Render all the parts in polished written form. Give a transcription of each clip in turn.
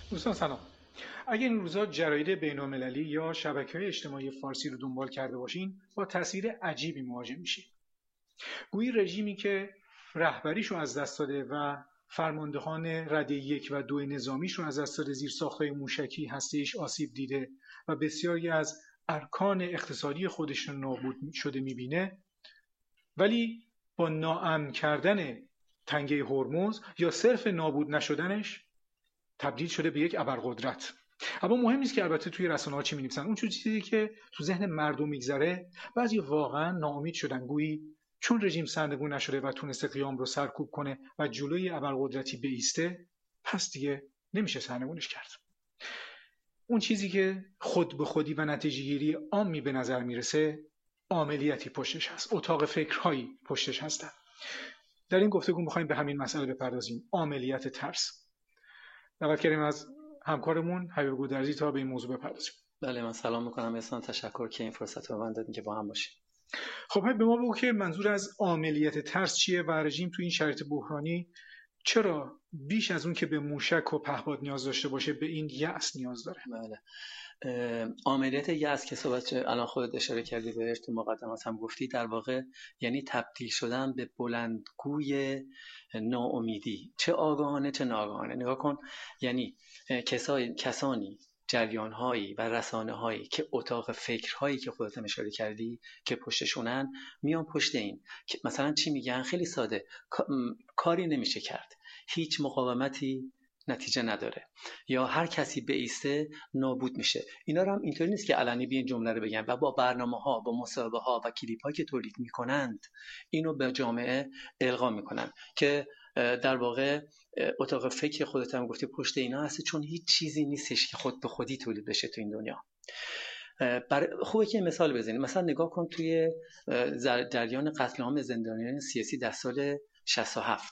دوستان سلام. اگر این روزا جراید بین‌المللی یا شبکه‌های اجتماعی فارسی رو دنبال کرده باشین، با تاثیر عجیبی مواجه میشین. گویی رژیمی که رهبریشو از دست داده و فرماندهان رده 1 و 2 نظامیش رو از دست داده، زیر ساخت‌های موشکی هسته‌ایش آسیب دیده و بسیاری از ارکان اقتصادی خودش رو نابود شده میبینه، ولی با ناامن کردن تنگه هرمز یا صرف نابود نشدنش تبدیل شده به یک ابرقدرت. اما مهم نیست که البته توی رسانه‌ها چی می‌نویسن. اون چیزی که تو ذهن مردم میگذره، بعضی واقعا ناامید شدن، گویی چون رژیم سرنگون نشده و تونسته قیام رو سرکوب کنه و جلوی ابرقدرتی بایسته، پس دیگه نمیشه سرنگونش کرد. اون چیزی که خود به خودی و نتیجه‌گیری عامی به نظر میرسه، عاملیتی پشتش هست، اتاق فکرهایی پشتش هستن. در این گفتگو می‌خوایم به همین مسئله بپردازیم، عاملیت ترس. دعوت کردیم از همکارمون حبیب گودرزی تا به این موضوع بپردازیم. بله، من سلام میکنم احسان، تشکر که این فرصت رو به من دادین که با هم باشیم. خب به ما بگو که منظور از عاملیت ترس چیه و رژیم تو این شرایط بحرانی چرا بیش از اون که به موشک و پهپاد نیاز داشته باشه به این یأس نیاز داره؟ بله، عملیات یأس که صحبت الان خودت اشاره کردی بهش، تو مقدمات هم گفتی، در واقع یعنی تبدیل شدن به بلندگوی ناامیدی، چه آگاهانه چه ناآگاهانه. نگاه کن، یعنی کسانی، جریان‌هایی و رسانه‌هایی که اتاق فکرهایی که خودت هم اشاره کردی که پشتشونن، میان پشت این که مثلا چی میگن؟ خیلی ساده، کاری نمیشه کرد، هیچ مقاومتی نتیجه نداره، یا هر کسی بایسته نابود میشه. اینا رو هم اینطوری نیست که علنی بیان جمله رو بگن و با برنامه‌ها، با مصاحبه‌ها و کلیپ‌هایی که تولید میکنند اینو به جامعه القا میکنن که در واقع اتاق فکر خودت هم گفتی پشت اینا هست، چون هیچ چیزی نیستش که خود به خودی تولید بشه تو این دنیا. خوبه که مثال بزنیم. مثلا نگاه کن توی جریان قتل عام زندانیان سیاسی در سال 67،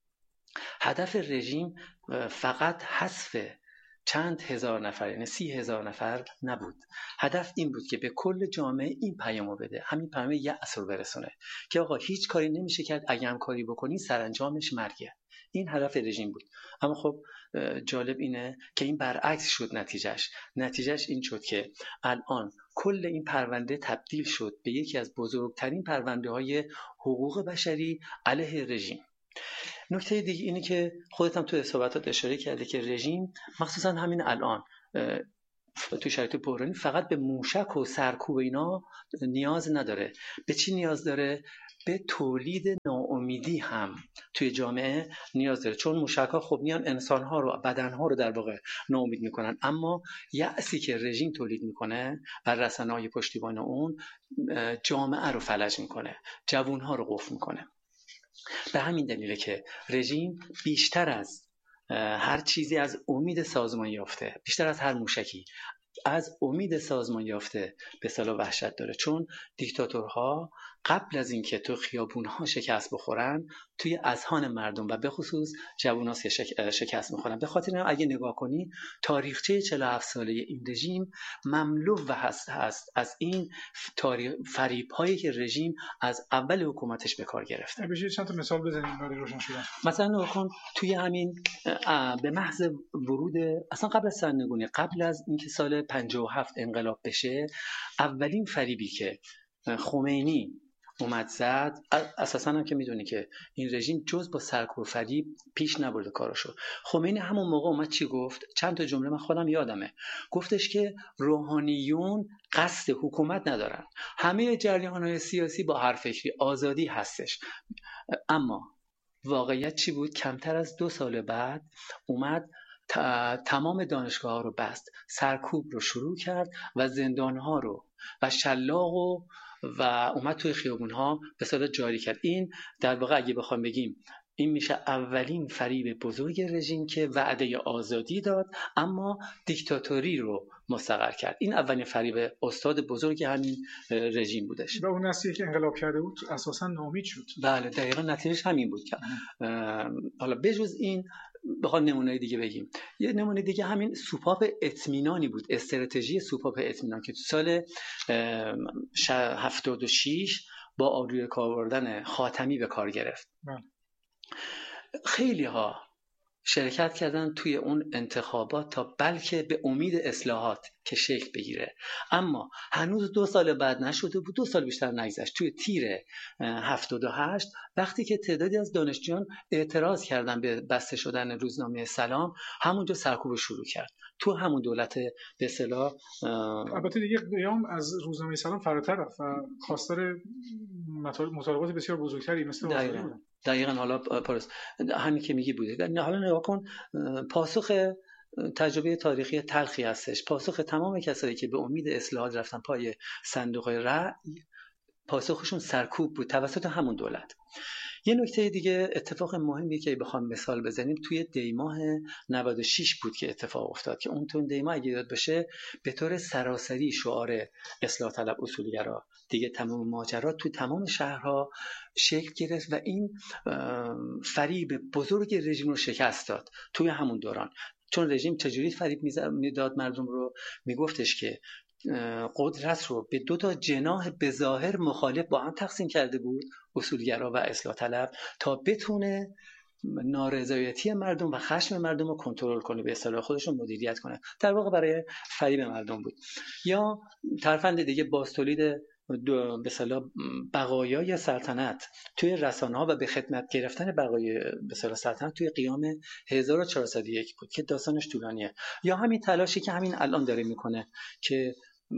هدف رژیم فقط حذف چند هزار نفر، یعنی 30,000 نفر نبود. هدف این بود که به کل جامعه این پیامو بده، همین پیام یأس رو برسونه که آقا هیچ کاری نمیشه کرد، اگه هم کاری بکنی سرانجامش مرگه. این هدف رژیم بود. اما خب جالب اینه که این برعکس شد. نتیجهش این شد که الان کل این پرونده تبدیل شد به یکی از بزرگترین پرونده های حقوق بشری علیه رژیم. نکته دیگه اینه که خودت هم تو صحبتات اشاره کردی که رژیم مخصوصا همین الان تو شرایط بحرانی فقط به موشک و سرکوب اینا نیاز نداره. به چی نیاز داره؟ به تولید ناامیدی هم توی جامعه نیاز داره، چون موشک‌ها خب میان انسان‌ها رو، بدن‌ها رو در واقع ناامید میکنن، اما یأسی که رژیم تولید میکنه و رسانه‌های پشتیبان اون جامعه رو فلج میکنه، جوان‌ها رو قفل میکنه. به همین دلیله که رژیم بیشتر از هر چیزی از امید سازمان یافته، بیشتر از هر موشکی از امید سازمان یافته به اصطلاح وحشت داره، چون دیکتاتورها قبل از اینکه تو خیابون‌ها شکست بخورن، توی اذهان مردم و به خصوص جوان‌ها شکست می‌خورن. به خاطر این اگه نگاه کنی تاریخچه 47 ساله این رژیم مملو و هست از این فریب‌هایی که رژیم از اول حکومتش به کار گرفته. بشه چند تا مثال بزنید برای روشن شدن؟ مثلا نگاه کن، توی همین به محض ورود اصلا قبل از سرنگونی، قبل از اینکه سال 57 انقلاب بشه، اولین فریبی که خمینی اومد زد، اساسا هم که میدونی که این رژیم جز با سرکوب فریب پیش نبرده کاراشو. خمینی همون موقع اومد چی گفت؟ چند تا جمله من خودم یادمه. گفتش که روحانیون قصد حکومت ندارن، همه جریان‌های سیاسی با هر فکری آزادی هستش. اما واقعیت چی بود؟ کمتر از 2 سال بعد اومد تمام دانشگاه ها رو بست، سرکوب رو شروع کرد و زندان ها رو و شلاق و اومد توی خیابون ها به صورت جاری کرد. این در واقع اگه بخوام بگیم این میشه اولین فریب بزرگ رژیم که وعده آزادی داد اما دیکتاتوری رو مستقر کرد. این اولین فریب استاد بزرگ همین رژیم بودش. و اون نسلی که انقلاب کرده بود اساسا ناامید شد. بله دقیقا نتیجهش همین بود. حالا بجز این بخوام نمونه دیگه بگیم، یه نمونه دیگه همین سوپاپ اطمینانی بود، استراتژی سوپاپ اطمینان که تو سال 76 با آبروی کار بردن خاتمی به کار گرفت. خیلی ها شرکت کردن توی اون انتخابات تا بلکه به امید اصلاحات که شکل بگیره. اما هنوز 2 سال بعد نشده بود، 2 سال بیشتر نگذشت، توی تیر 78 وقتی که تعدادی از دانشجویان اعتراض کردن به بسته شدن روزنامه سلام، همونجا سرکوب شروع کرد تو همون دولت به اصطلاح. البته دیگه قیام از روزنامه سلام فراتر رفت و خواستار مطالبات بسیار بزرگتری مثل آزادی بودن. دقیقاً. حالا پارس همین که میگی بوده. حالا نگاه کن، پاسخ تجربه تاریخی تلخی هستش. پاسخ تمام کسایی که به امید اصلاحات رفتن پای صندوق رأی، پاسخشون سرکوب بود توسط همون دولت. یه نکته دیگه، اتفاق مهمی که بخوام مثال بزنیم، توی دیماه 96 بود که اتفاق افتاد که اون تو دیماه اگه یاد باشه به طور سراسری شعار اصلاح طلب اصولگرا دیگه تمام ماجرا تو تمام شهرها شکل گرفت و این فریب بزرگ رژیم رو شکست داد توی همون دوران. چون رژیم چجوری فریب میداد مردم رو؟ میگفتش که قدرت رو به 2 تا جناح به ظاهر مخالف با هم تقسیم کرده بود، اصولگرا و اصلاح طلب، تا بتونه نارضایتی مردم و خشم مردم رو کنترل کنه، به اصطلاح خودشون مدیریت کنه. در واقع برای فریب مردم بود. یا ترفند دیگه، بازتولید به اصطلاح بقایای سلطنت توی رسانه‌ها و به خدمت گرفتن بقایای به اصطلاح سلطنت توی قیام 1401 بود که داستانش طولانیه. یا همین تلاشی که همین الان داره میکنه که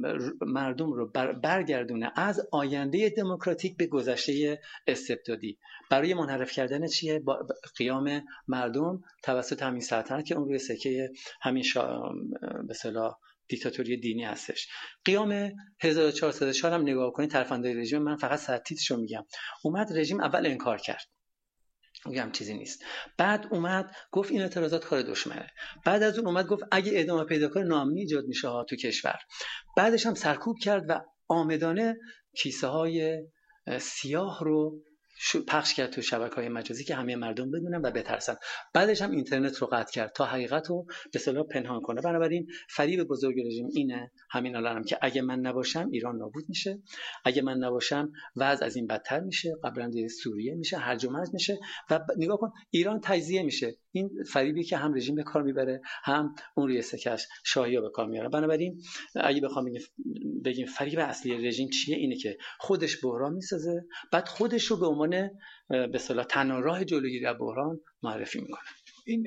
مردم رو برگردونه از آینده دموکراتیک به گذشته استبدادی. برای منحرف کردن چیه؟ با قیام مردم توسط همین سلطنت که اون روی سکه همین به اصطلاح دیکتاتوری دینی هستش. قیام 1404 هم نگاه کنید، ترفندهای رژیم، من فقط سرتیترشو میگم. اومد رژیم اول انکار کرد، میگم چیزی نیست. بعد اومد گفت این اعتراضات کار دشمنه. بعد از اون اومد گفت اگه ادامه پیدا کنه ناامنی ایجاد میشه تو کشور. بعدش هم سرکوب کرد و عامدانه کیسه های سیاه رو پخش کرد تو شبکه‌های مجازی که همه مردم بدونن و بترسن. بعدش هم اینترنت رو قطع کرد تا حقیقت رو به اصطلاح پنهان کنه. بنابراین فریب بزرگ رژیم اینه، همین الانم که اگه من نباشم ایران نابود میشه، اگه من نباشم وضع از این بدتر میشه، قبرنده سوریه میشه، هرج و مرج میشه و نگاه کن ایران تجزیه میشه. این فریبی که هم رژیم به کار میبره، هم اون روی سکش شاهی به کار میاره. بنابراین اگه بخوام بگیم فریب اصلی رژیم چیه، اینه که خودش بحران میسازه، بعد خودش رو به عنوان به اصطلاح تنها راه جلوگیری از بحران معرفی میکنه. این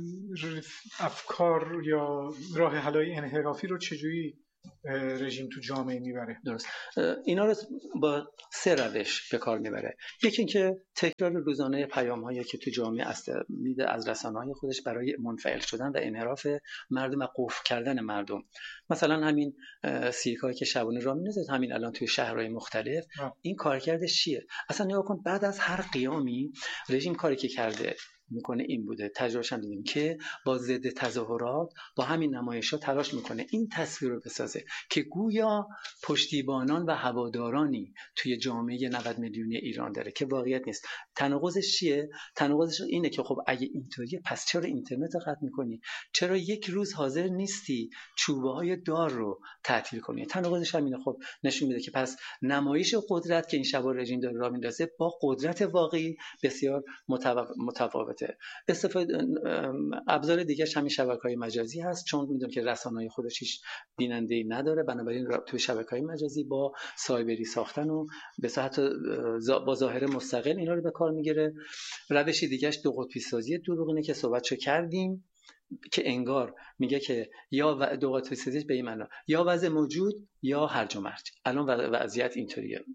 افکار یا راه حل‌های انحرافی رو چجوری رژیم تو جامعه میبره؟ درست. اینا رو با 3 روش به کار میبره. یکی اینکه تکرار روزانه پیام‌هایی که تو جامعه میده از رسانه‌های خودش برای منفعل شدن و انحراف مردم و قفل کردن مردم. مثلا همین سیرکایی که شبانه راه میندازه همین الان توی شهرهای مختلف، این کارکردش چیه؟ اصلا نگاه کن، بعد از هر قیامی رژیم کاری که کرده میکنه این بوده، تجربه‌اش هم دیدیم که با ضد تظاهرات، با همین نمایش‌ها تلاش میکنه این تصویر رو بسازه که گویا پشتیبانان و هوادارانی توی جامعه 90 میلیونی ایران داره، که واقعیت نیست. تناقضش چیه؟ تناقضش اینه که خب اگه اینطوریه پس چرا اینترنت رو قطع میکنی؟ چرا یک روز حاضر نیستی چوبه‌های دار رو تعطیل کنی؟ تناقضش همینه. خب نشون میده که پس نمایش قدرت که این شبا رژیم داره راه میندازه با قدرت واقعی بسیار متفاوته. استفاده ابزار دیگه‌اش همین شبکه‌های مجازی هست، چون میدونم که رسانه‌های خودش هیچ بیننده‌ای نداره، بنابراین توی شبکه‌های مجازی با سایبری ساختن و به صورت با ظاهر مستقل اینا رو به کار میگیره. روش دیگه‌اش دو قطبی سازی دروغینه که صحبتشو کردیم، که انگار میگه که یا دو قطبی سازی به این معنا یا وضع موجود یا هرج و مرج. الان وضعیت اینطوریه.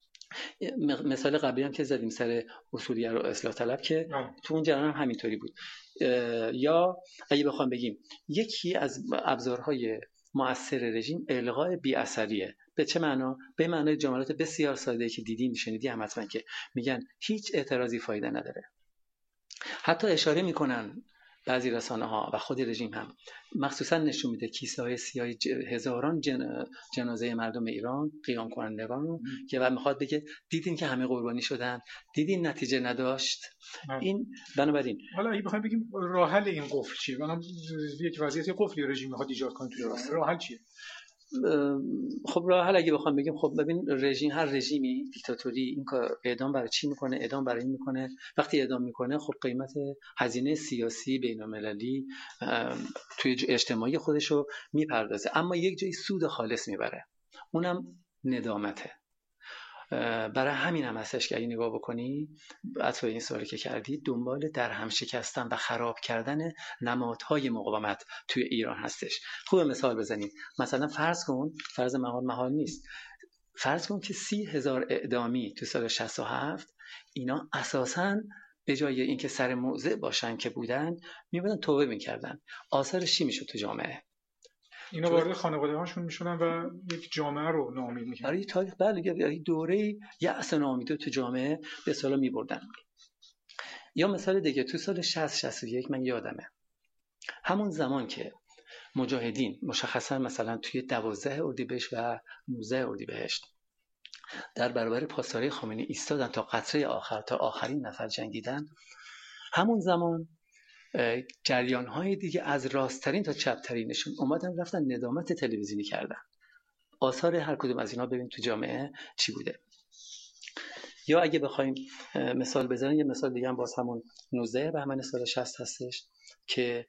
مثال قبلی هم که زدیم سر اصولگرا و اصلاح طلب که تو اون جریان هم همینطوری بود. یا اگه بخوام بگیم یکی از ابزارهای مؤثر رژیم الغای بی‌اثریه. به چه معنا؟ به معنای جملات بسیار ساده که دیدیم شنیدی هم حتما، که میگن هیچ اعتراضی فایده نداره. حتی اشاره میکنن بعضی رسانه‌ها و خود رژیم هم مخصوصا نشون میده کیسه‌های سیاه هزاران جنازه مردم ایران، قیام کنندگان رو که بعد میخواد بگه دیدین که همه قربانی شدن، دیدین نتیجه نداشت. این بنابراین حالا اگه بخوایم بگیم راه حل این قفل چیه؟ مثلا یک وضعیت قفلی رژیم میخواد ایجاد کنه تو جامعه، راه حل چیه؟ خب راه حل اگه بخوام بگیم، خب ببین رژیم، هر رژیمی دیکتاتوری این کار اعدام برای چی میکنه؟ اعدام برای این میکنه وقتی اعدام میکنه خب قیمت هزینه سیاسی بین‌المللی توی اجتماعی خودشو میپردازه، اما یک جایی سود خالص میبره، اونم ندامته. برای همین هم هستش که اگه نگاه بکنی حتی این سوالی که کردی دنبال در هم شکستن و خراب کردن نمادهای مقاومت توی ایران هستش. خوب مثال بزنیم، مثلا فرض محال نیست، فرض کن که 30,000 اعدامی تو سال 67 اینا اساساً به جای اینکه سر موضع باشن که بودن میبودن توبه میکردن، آثارش چی میشد تو جامعه؟ اینا وارد خانواده هاشون میشدن و یک جامعه رو ناامید میکردن. برای تاریخ بله دوره یأس ناامیدی تو جامعه به اصطلاح میبردن. یا مثال دیگه تو سال 60-61 من یادمه همون زمان که مجاهدین مشخصا مثلا توی 12 اردیبهشت و 19 اردیبهشت در برابر پاسدارای خامنه‌ای ایستادن تا قطره آخر، تا آخرین نفر جنگیدن، همون زمان جریان‌های دیگه از راست‌ترین تا چپ‌ترینشون اومدن رفتن ندامت تلویزیونی کردن. آثار هر کدوم از اینا ببین تو جامعه چی بوده. یا اگه بخوایم مثال بزنیم، یه مثال دیگه هم باز همون 19 بهمن سال 60 هستش که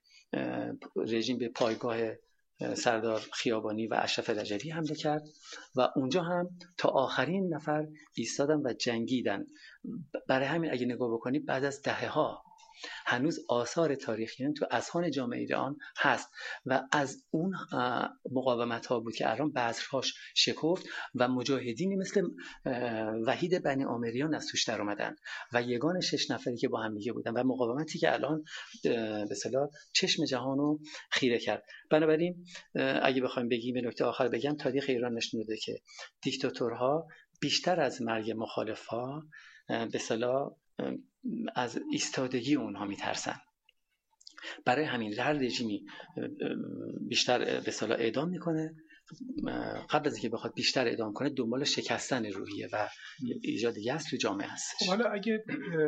رژیم به پایگاه سردار خیابانی و اشرف رجبی حمله کرد و اونجا هم تا آخرین نفر ایستادن و جنگیدن. برای همین اگه نگاه بکنی بعد از دهه‌ها هنوز آثار تاریخی تو اذهان جامعه ایران هست و از اون مقاومت ها بود که الان بذرهاش شکفت و مجاهدینی مثل وحید بنی عامریان از توش در اومدن و یگان 6 نفری که با هم دیگه بودن و مقاومتی که الان به اصطلاح چشم جهانو خیره کرد. بنابراین اگه بخوایم بگیم به نکته آخر بگم، تاریخ ایران نشون داده که دیکتاتورها بیشتر از مرگ مخالفا به اصطلاح از ایستادگی اونها میترسن. برای همین هر رژیمی بیشتر به اصطلاح اعدام میکنه، قبل از اینکه بخواد بیشتر اعدام کنه دنبال شکستن روحیه و ایجاد یأس تو جامعه هست. حالا اگه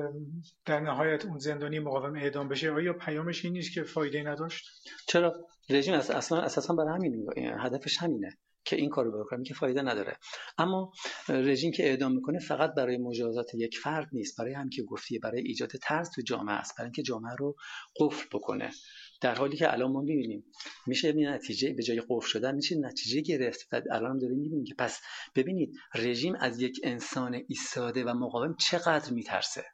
در نهایت اون زندانی مقاوم اعدام بشه، آیا پیامش این نیست که فایده نداشت؟ چرا؟ رژیم اساسا برای همین هدفش همینه که این کارو بکنه که فایده نداره. اما رژیم که اعدام میکنه فقط برای مجازات یک فرد نیست، برای هم که گفتی برای ایجاد ترس تو جامعه است، برای اینکه جامعه رو قفل بکنه. در حالی که الان ما می‌بینیم میشه نتیجه به جای قفل شدن میشه نتیجه گرفت و الان هم داریم می‌بینیم که پس ببینید رژیم از یک انسان ایستاده و مقاوم چقدر میترسه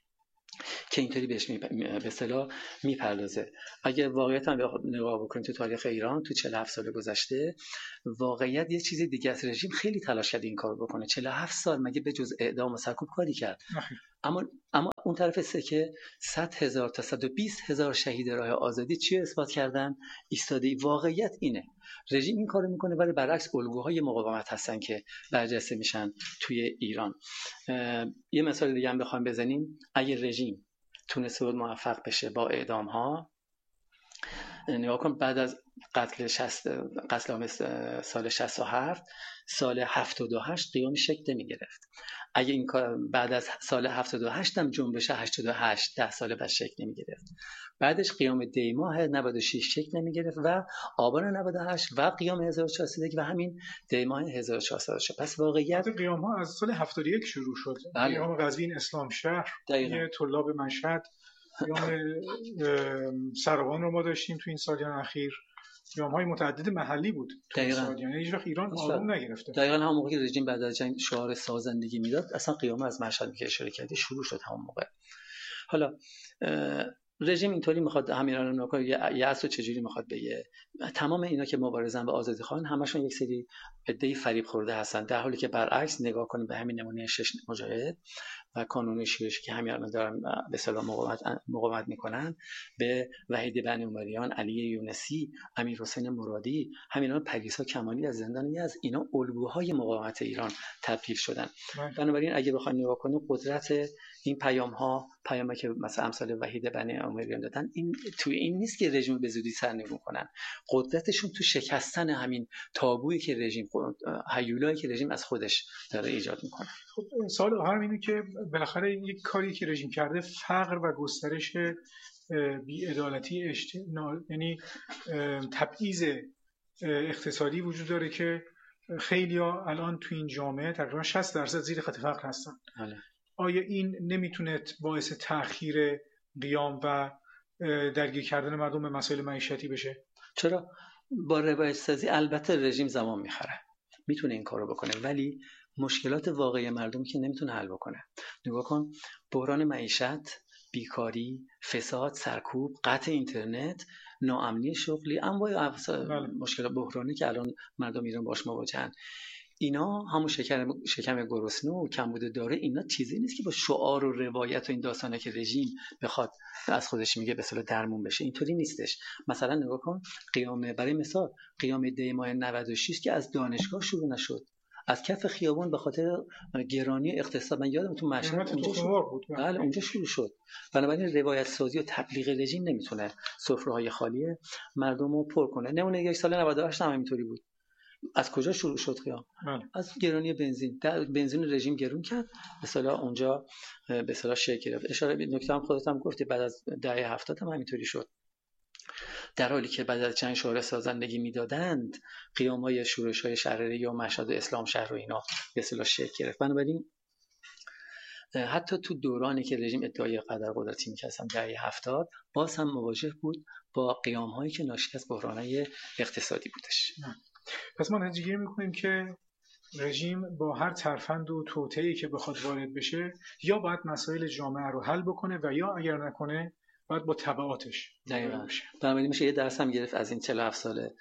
که اینطوری بهش به اصطلاح میپردازه. اگه واقعیت هم نگاه بکنید تو تاریخ ایران تو 47 سال گذشته، واقعیت یه چیز دیگه است. رژیم خیلی تلاش کرد این کارو بکنه، 47 سال مگه به جز اعدام و سرکوب کاری کرد؟ اما اون طرف سکه 100,000 تا 120,000 شهید راه آزادی چی اثبات کردن؟ ایستادگی. واقعیت اینه رژیم این کارو میکنه، ولی برعکس الگوهای مقاومت هستن که برجسته میشن توی ایران. یه مثال دیگه هم بخوایم بزنیم، اگه رژیم تونسته بود موفق بشه با اعدام ها، نگاه کن بعد از قتل سال 67 سال 78 قیام شکل نمی گرفت. اگه این کار بعد از سال 78 هم جنبش 88 10 سال بعد شکل نمی گرفت، بعدش قیام دی ماه 96 شکل نمی گرفت و آبان 98 و قیام 1401 و همین دی ماه 1400 شد. پس واقعیت قیام ها از سال 71 شروع شد. قیام قزوین اسلام شهر، طلاب مشهد، قیام سروان رو ما داشتیم تو این سالیان اخیر. قیام‌های متعدد محلی بود تو این سال، یعنی هیچ وقت ایران آروم نگرفته. دقیقاً همون موقع که رژیم بعد از جنگ شعار سازندگی میداد، اصلا قیام از مشهد که اشاره کردی شروع شد همون موقع. حالا رژیم اینطوری میخواد همین رو نکنه، یأس رو چجوری میخواد بگه؟ تمام اینا که مبارزن به آزادی خواهان همشون یک سری عده‌ای فریب خورده هستن، در حالی که برعکس نگاه کنیم به همین نمونه 6 مجاهد و کانون شیرش که همین الان دارن به اصطلاح مقاومت میکنن، به وحید بنی عمریان، علی یونسی، امیرحسین مرادی، همینا پریسا کمالی از زندان یزد، اینا الگوهای مقاومت ایران تبدیل شدن. بنابراین اگه بخوایم نگاه کنیم قدرت این پیامی که مثلا امثال وحید بنی عمریان دادن، این توی این نیست که رژیم به زودی سرنگون کنن، قدرتشون تو شکستن همین تابویی که رژیم، هیولایی که رژیم از خودش داره ایجاد میکنه. خب سوال آخرم اینه که بالاخره یک کاری که رژیم کرده فقر و گسترش بی‌عدالتی یعنی تبعیض اقتصادی وجود داره که خیلی‌ها الان تو این جامعه تقریبا 60% زیر خط فقر هستن. آیا این نمیتونه باعث تأخیر قیام و درگیر کردن مردم به مسائل معیشتی بشه؟ چرا؟ با روایت سازی البته رژیم زمان میخره، میتونه این کارو بکنه، ولی مشکلات واقعی مردم که نمیتونه حل بکنه. نگاه کن، بحران معیشت، بیکاری، فساد، سرکوب، قطع اینترنت، ناامنی شغلی، انواع مشکلات بحرانی که الان مردم ایران باش مواجهن، اینا همون شکم گرسنه و کمبود داره، اینا چیزی نیست که با شعار و روایت و این داستانه که رژیم بخواد از خودش میگه به اصطلاح درمون بشه. اینطوری نیستش. مثلا نگاه کن، برای مثال قیام دی ماه 96 که از دانشگاه شروع نشد، از کف خیابان به خاطر گرانی اقتصاد. من یادم تو مشهد اونجا شروع شد. بنابراین روایت سازی و تبلیغ رژیم نمیتونه سفره‌های خالی مردم رو پر کنه. نمونه یک سال 98 هم اینطوری بود. از کجا شروع شد قیام؟ از گرانی بنزین. بنزین رژیم گرون کرد، به اصطلاح اونجا به اصطلاح شکل گرفت. اشاره به نکته هم خودت هم گفتی، بعد از دهه 70 هم همینطوری شد. در حالی که بعد از چند شورای سازندگی میدادند، قیام‌های شورش‌های شهرداری یا مشهد و اسلام شهر و اینا به اصطلاح شکل گرفت. بنابراین حتی تو دورانی که رژیم ادعای قدرتی می‌کرد دهه 70 باز هم مواجه بود با قیام‌هایی که ناشی از بحران‌های اقتصادی بودش. پس ما نتیجه گیری می‌کنیم که رژیم با هر ترفند و توطئه‌ای که بخواد وارد بشه، یا باید مسائل جامعه رو حل بکنه و یا اگر نکنه باید با تبعاتش روبرو بشه. بنابراین میشه یه درس هم گرفت از این 47 ساله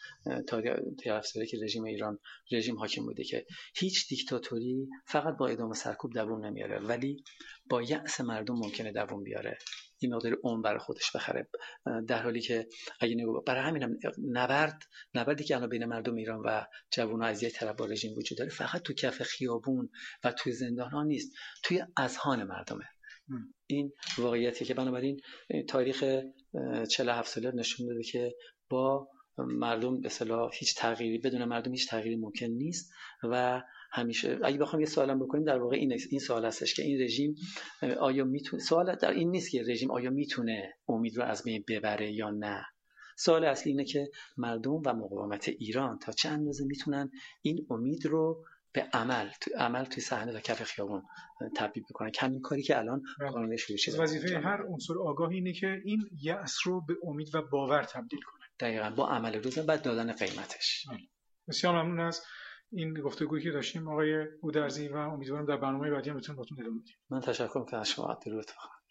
که رژیم ایران رژیم حاکم بوده که هیچ دیکتاتوری فقط با اعدام و سرکوب دووم نمیاره، ولی با یأس مردم ممکنه دووم بیاره، این مقدار عمر برای خودش بخره. در حالی که اگه برای همینم نبردی که الان بین مردم ایران و جوان‌ها از یک طرف با رژیم وجود داره، فقط تو کف خیابون و تو زندان‌ها نیست، توی اذهان مردمه. این واقعیتی که بنابراین تاریخ 47 ساله نشون داده که با مردم به اصطلاح هیچ تغییری، بدون مردم هیچ تغییری ممکن نیست. و همیشه اگه بخوام یه سوالم بکنیم، در واقع این سوال هستش که این رژیم آیا میتونه، سوال در این نیست که رژیم آیا میتونه امید رو از بین ببره یا نه. سوال اصلی اینه که مردم و مقاومت ایران تا چه اندازه میتونن این امید رو به عمل توی صحنه و کف خیابون تبدیل بکنن. همین کاری که الان قانون شروع شده. وظیفه هر عنصر آگاهی اینه که این یأس رو به امید و باور تبدیل کنه. دقیقاً، با عمل روز بعد دادن قیمتش. بسیار ممنون از این گفتگویی که داشتیم آقای گودرزی و امیدوارم در برنامه بعدی هم بتونیم باهاتون ادامه بدیم. من تشکر می‌کنم از شما. درود.